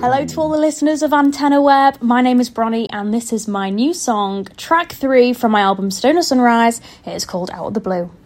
Hello to all the listeners of Antenna Web. My name is Bronnie and this is my new song, track 3 from my album Stoner Sunrise. It is called Out of the Blue.